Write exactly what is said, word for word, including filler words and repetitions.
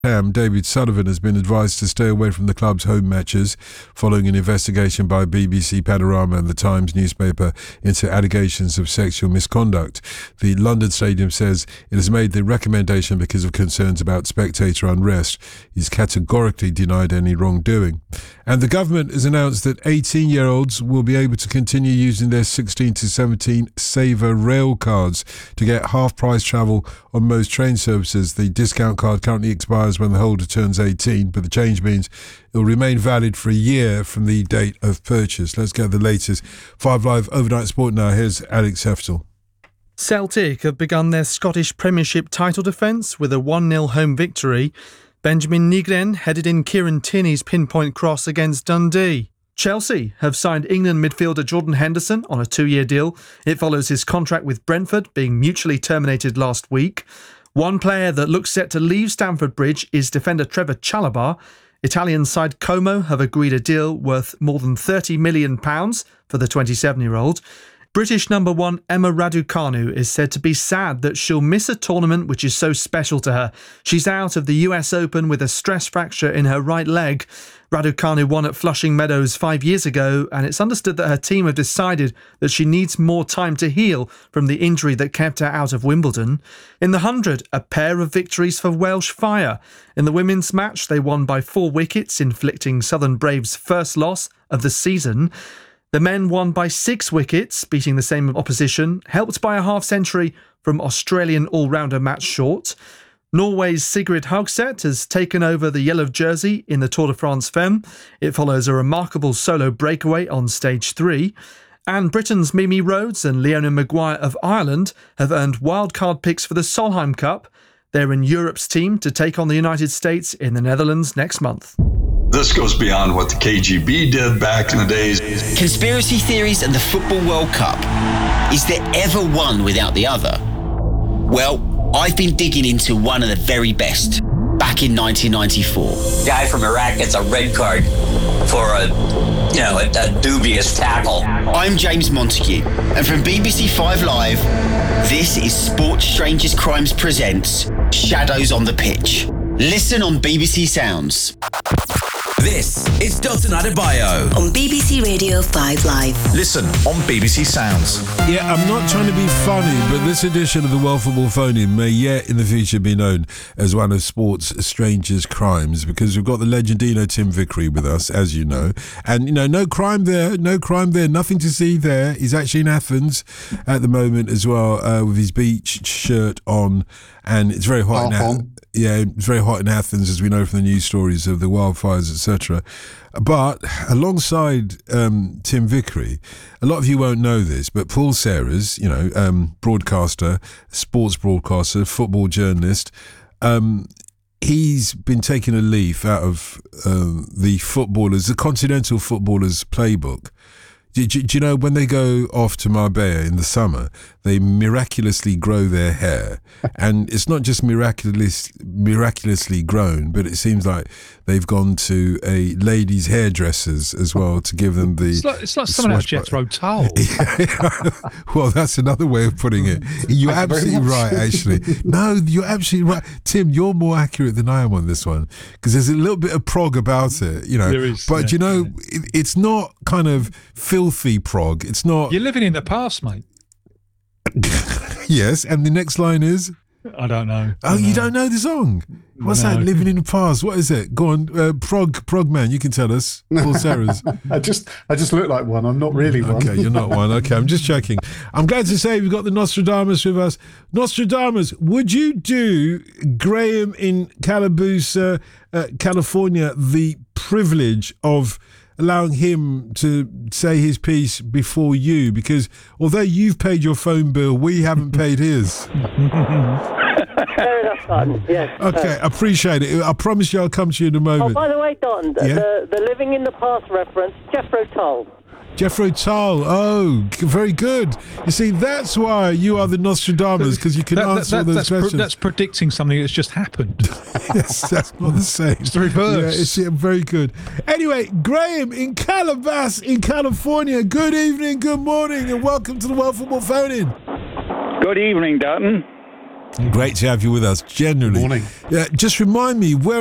Ham, David Sullivan, has been advised to stay away from the club's home matches following an investigation by B B C Panorama and the Times newspaper into allegations of sexual misconduct. The London Stadium says it has made the recommendation because of concerns about spectator unrest. He's categorically denied any wrongdoing. And the government has announced that eighteen-year-olds will be able to continue using their sixteen to seventeen Saver rail cards to get half-price travel on most train services. The discount card currently expires when the holder turns eighteen, but the change means it will remain valid for a year from the date of purchase. Let's get the latest Five Live Overnight Sport now. Here's Alex Heftel. Celtic have begun their Scottish Premiership title defence with a one nil home victory. Benjamin Nygren headed in Kieran Tierney's pinpoint cross against Dundee. Chelsea have signed England midfielder Jordan Henderson on a two-year deal. It follows his contract with Brentford being mutually terminated last week. One player that looks set to leave Stamford Bridge is defender Trevor Chalobah. Italian side Como have agreed a deal worth more than thirty million pounds for the twenty-seven-year-old. British number one Emma Raducanu is said to be sad that she'll miss a tournament which is so special to her. She's out of the U S Open with a stress fracture in her right leg. Raducanu won at Flushing Meadows five years ago, and it's understood that her team have decided that she needs more time to heal from the injury that kept her out of Wimbledon. In the hundred, a pair of victories for Welsh Fire. In the women's match, they won by four wickets, inflicting Southern Braves' first loss of the season. The men won by six wickets, beating the same opposition, helped by a half-century from Australian all-rounder Matt Short. Norway's Sigrid Haugset has taken over the yellow jersey in the Tour de France Femme. It follows a remarkable solo breakaway on stage three. And Britain's Mimi Rhodes and Leona Maguire of Ireland have earned wildcard picks for the Solheim Cup. They're in Europe's team to take on the United States in the Netherlands next month. This goes beyond what the K G B did back in the days. Conspiracy theories and the Football World Cup. Is there ever one without the other? Well, I've been digging into one of the very best. Back in nineteen ninety-four. Guy from Iraq gets a red card for a, you know, a, a dubious tackle. I'm James Montague, and from B B C Five Live, this is Sports Strangers Crimes presents Shadows on the Pitch. Listen on B B C Sounds. This is Dalton Adebayo on B B C Radio five Live. Listen on B B C Sounds. Yeah, I'm not trying to be funny, but this edition of the World Football Phone-In may yet in the future be known as one of sports strangers' crimes, because we've got the legendino Tim Vickery with us, as you know. And, you know, no crime there, no crime there, nothing to see there. He's actually in Athens at the moment as well, uh, with his beach shirt on, and it's very hot in Athens. Yeah, it's very hot in Athens, as we know from the news stories of the wildfires, et cetera. But alongside um, Tim Vickery, a lot of you won't know this, but Paul Serres, you know, um, broadcaster, sports broadcaster, football journalist, um, he's been taking a leaf out of um, the footballers, the continental footballers' playbook. Do, do, do you know when they go off to Marbella in the summer, they miraculously grow their hair, and it's not just miraculous, miraculously grown, but it seems like they've gone to a ladies' hairdressers as well to give them the. It's like, it's like someone else Jethro Tull. Well, that's another way of putting it. You're absolutely right, actually. No, you're absolutely right, Tim. You're more accurate than I am on this one, because there's a little bit of prog about it, you know. There is, but yeah, you know, yeah. it, it's not kind of filthy prog. It's not. You're living in the past, mate. Yes, and the next line is? I don't know. Oh, don't you know. don't know the song? What's No. that? Living in the past. What is it? Go on, uh, prog, prog man. You can tell us. Paul Serres. I just, I just look like one. I'm not really one. Okay, you're not one. Okay, I'm just checking. I'm glad to say we've got the Nostradamus with us. Nostradamus, would you do Graham in Calabusa, uh, California, the privilege of allowing him to say his piece before you? Because although you've paid your phone bill, we haven't paid his. Fair enough, Dalton. Yes. Okay, uh, appreciate it. I promise you I'll come to you in a Oh, moment. by the way, Dalton, Yeah? the, the living in the past reference, Jethro Tull. Jethro Tull. Oh, g- very good. You see, that's why you are the Nostradamus, because you can That- that- answer that- those that's, questions. pre- that's predicting something that's just happened. Yes, that's not the same. It's the reverse. Yeah, it's yeah, very good. Anyway, Graham in Calabasas in California. Good evening, good morning, and welcome to the World Football Phone-In. Good evening, Dalton. Great to have you with us. Generally, Morning. Yeah, just remind me where.